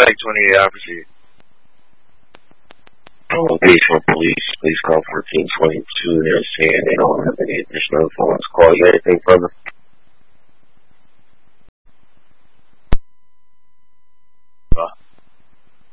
back 28. I appreciate it. Baseball police, please call 1422. They're saying they don't have any additional phones. Call you anything further?